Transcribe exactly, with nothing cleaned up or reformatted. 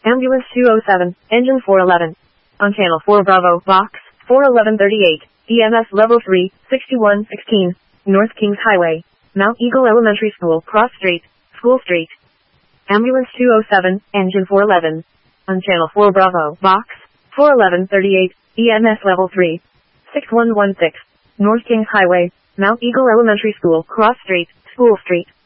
Ambulance two oh seven, engine four eleven. On channel four Bravo, box, four eleven thirty-eight, E M S level three, sixty-one sixteen, North Kings Highway, Mount Eagle Elementary School, Cross Street, School Street. Ambulance two oh seven, engine four eleven. On channel four Bravo, box, four eleven thirty-eight, E M S level three, six one one six, North Kings Highway, Mount Eagle Elementary School, Cross Street, School Street.